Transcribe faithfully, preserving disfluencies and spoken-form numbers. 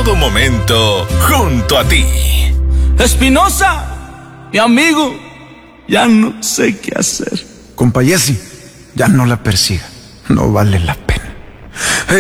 todo momento, junto a ti. Espinosa, mi amigo, ya no sé qué hacer. Compa Jesse, ya no la persiga, no vale la pena.